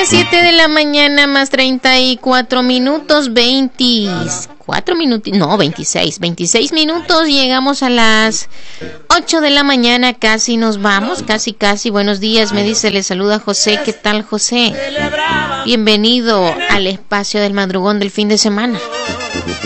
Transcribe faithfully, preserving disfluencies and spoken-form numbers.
siete de la mañana más treinta y cuatro minutos, veinticuatro minutos, no, veintiséis, veintiséis minutos, llegamos a las ocho de la mañana, casi nos vamos, casi, casi, buenos días, me dice, le saluda José, ¿qué tal José? Bienvenido al espacio del madrugón del fin de semana.